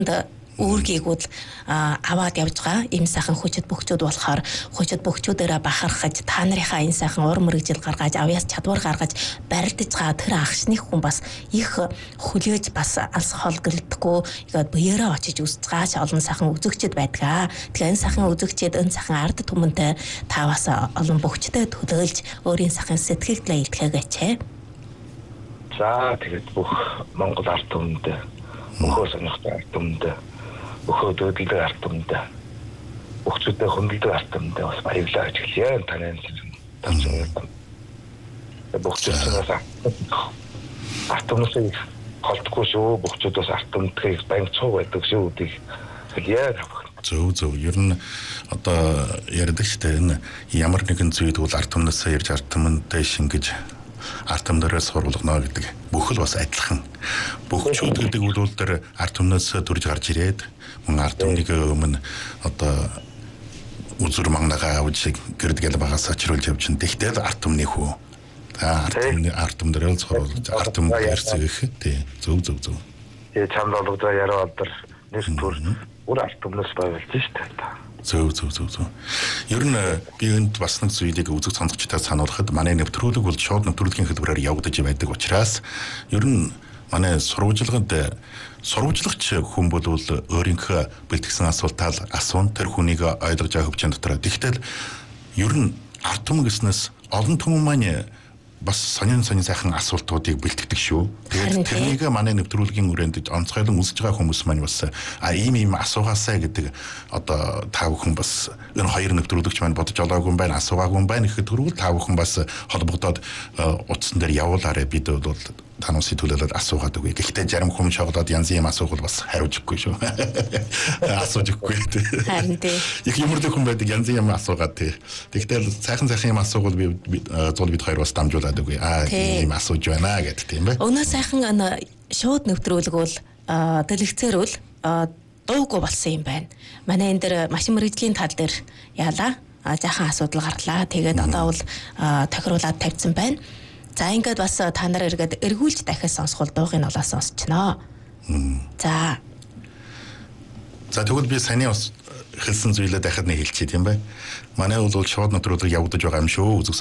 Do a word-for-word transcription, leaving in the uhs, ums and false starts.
Үүргийг аваад явж байгаа ийм сайхан хүчит бөхчүүд болохоор хүчит бөхчүүдээрээ бахархаж та нарынхаа энэ сайхан ур мөрөгжил гаргаж авьяас чадвар гаргаж барилдаж байгаа тэр агшны хүн бас их хүлээж бас алс хол гэлдэхгүй игээд биеэрээ очиж үзэж гаач олон сайхан үзэгчд байдаг. Тэгэхээр энэ сайхан үзэгчд энэ сайхан ард түмэнтэй та бас олон бөхчтэй төлөөлж өөрийн сайхан сэтгэлд л илтгэгээч. За тэгээд бүх Монгол ард түмэнд мөхөө сонирхтой ард түмэнд Бөхөө дүүдлэг ард түмэнд бөхчүүдэд хөндлөдөг ард түмэнд бас баярлалаа гэж хэлье. Таны тавьж байгаа. Бөхчүүдээс ард түмнээс холдохгүй шүү. Бөхчүүдээс ард түмэд баян цуг байдаг шүү гэдгийг хэлье. Зөв зөв. Ер нь одоо ярьдаг ч тийм ямар нэгэн зүйл бол ард түмнээс ярьж ард түмэндээ шингэж ард түмнээс сургуулгано гэдэг бүхэл бас адилхан. Бөхчүүд гэдэг үйл дээр ард түмнээс төрж гарч ирээд мөн ард түмнийг өмнө одоо үзүр мангагаа авч гэрдгэл багаас ачруулж явж чинь тэгтэл ард түмний хүү. За ард түмний ард түмдэрэл сурвалж ард түмд ирсэх тий зөв зөв зөв. Ээ чамд болгоо яруу алдар нэг төр өөр ард түмнээс байгуулж штэ та. Зөв зөв зөв зөв. Ер нь би энд бас нэг зүйлийг үзэг сонсогчдод сануулхад манай нэвтрүүлэг бол шууд нэвтрүүлгийн хэлбэрээр явагдаж байдаг учраас ер нь манай сурвалжлагад сурвалжлагч хүн бол өөрийнхөө бэлтгэсэн асуултаа асуун тэр хүнийг ойлгож байгаа хөвчөн дотор. Тэгтэл ер нь ард түмэн гэснээс олон түмэн маань бас сонин сонин сайхан асуултуудыг бэлтгэдэг шүү. Тэгээд тэрнийг манай нэвтрүүлгийн үрээнд онцгойлон үзэж байгаа хүмүүс маань бас а ийм ийм асуугаасаа гэдэг одоо та бүхэн бас энэ хоёр нэвтрүүлэгч маань бодож олоогүй юм байна, асуугаагүй юм байна гэхэд түрүүл та бүхэн бас холбогдоод утсан дээр явуулаарэ бид бол танаас төлөөлөд асуугаад үгүй. Гэхдээ зарим хүмүүс шоглоод янз бүрийн асуулт бас хариужгүй шүү. Асуужгүй. Харин тий. Их юмрдаг хүн байдаг янз бүрийн асуугаад тий. Тэгтэл сайхан сайхан юм асуувал би зул бид хоёр бас дамжуулаад үгүй. Аа ийм асууж байна гэдэг тийм бай. Өнөө сайхан шууд нэвтрүүлэг бол дэлгэцээр бол дуугүй болсон юм байна. Манай энэ дэр машин мэргэжлийн тал дээр яалаа. Жаахан асуудал гарлаа. Тэгээд одоо бол тохируулаад тавьсан байна. За ингээд бас та нар эргээд эргүүлж дахиад сонсгол дуугыг олоос сонсчихноо. За. За тэгвэл би саяны бас хэлсэн зүйлээ дахиад нэг хэлчихье тийм бай. Манай бол шууд нэвтрүүлэг явагдаж байгаа юм шүү.